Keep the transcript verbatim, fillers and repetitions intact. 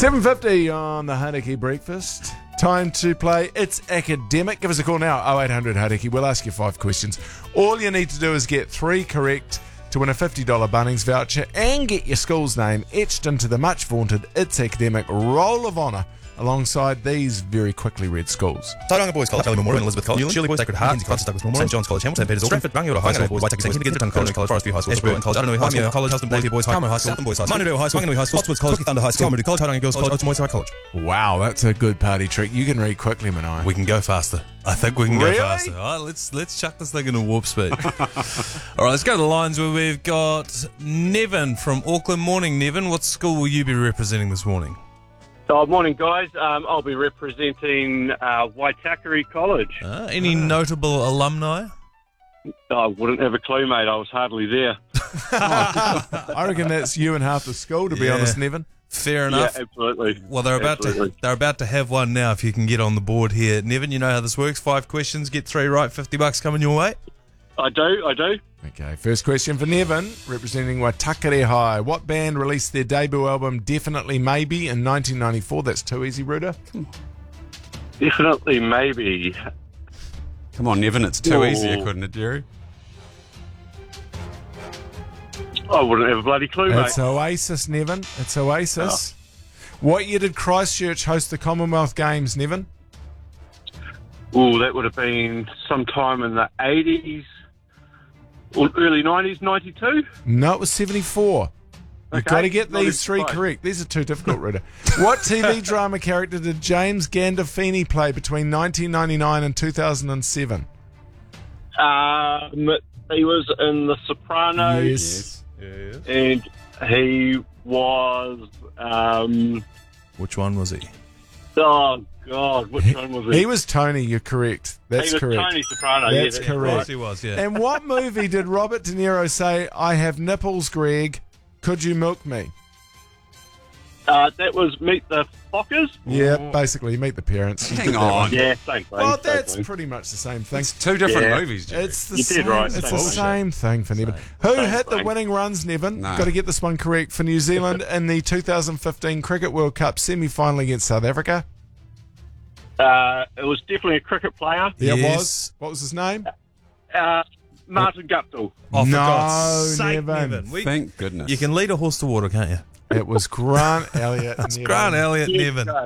seven fifty on the Hauriki Breakfast. Time to play It's Academic. Give us a call now, oh eight hundred Hauriki. We'll ask you five questions. All you need to do is get three correct to win a fifty dollars Bunnings voucher and get your school's name etched into the much vaunted It's Academic Roll of Honour alongside these very quickly read schools. Tauranga Boys College, Valley Memorial, Elizabeth College, Shirley Boys Sacred Heart, Francis Douglas Memorial, Saint John's College, Hamilton, Saint Peter's, Stratford, Rangiora High School, Boys, Waitaki Boys, Hinton College, Forest View High School, Ashburton College, Aranui High School, College, Helston Boys, Boys, Carmo High School, Eltham Boys High School, Manudale High School, Wanganui High School, Spotswoods College, Thunder High School, Carmody College, Tauranga Girls College, Otamoy College. Wow, that's a good party trick. You can read quickly, Manaia. We can go faster. I think we can Really? go faster. All right, let's let's chuck this thing into warp speed. All right, let's go to the lines where we've got Nevin from Auckland. Morning, Nevin. What school will you be representing this morning? Oh, morning, guys. Um, I'll be representing uh, Waitakere College. Uh, any notable alumni? I wouldn't have a clue, mate. I was hardly there. I reckon that's you and half the school, to be Yeah. honest, Nevin. Fair enough. Yeah, absolutely. Well, they're about Absolutely. to they're about to have one now. If you can get on the board here, Nevin, you know how this works. Five questions, get three right, fifty bucks coming your way. I do, I do. Okay, first question for Nevin, representing Waitakere High. What band released their debut album Definitely Maybe in nineteen ninety-four? That's too easy, Ruda. Definitely, maybe. Come on, Nevin, it's too Whoa. easy, couldn't it, Jerry? I wouldn't have a bloody clue, mate. It's Oasis, Nevin. It's Oasis. What year did Christchurch host the Commonwealth Games, Nevin? Oh, that would have been sometime in the eighties or early nineties, ninety-two. No, it was seventy-four. You've Okay, got to get not these even three close. correct. These are too difficult, Ruda. What T V drama character did James Gandolfini play between nineteen ninety-nine and two thousand seven? Um, he was in The Sopranos. Yes. And he was, um, Which one was he? oh, God, which one was he? He was Tony, you're correct. That's he was correct. Tony Soprano. That's yeah, correct. Of course he was, yeah. And what movie did Robert De Niro say, I have nipples, Greg, could you milk me? Uh, that was Meet the Fockers. Yeah, basically, meet the parents. You Hang did that on. one. Yeah, same thing. Well, same that's thing. pretty much the same thing. It's two different Yeah. movies, Jerry. It's the You did same. right, It's same the thing. same thing for Nevin. Same. Who Same hit the thing. winning runs, Nevin? No. Got to get this one correct for New Zealand in the two thousand fifteen Cricket World Cup semi-final against South Africa. Uh, it was definitely a cricket player. Yeah, it Yes. was. What was his name? Uh, Martin Guptill. Oh, for No, God's sake, Nevin. Nevin. We, Thank goodness. you can lead a horse to water, can't you? It was Grant Elliott. It's Nevin. Grant Elliott, Yes, Nevin. go.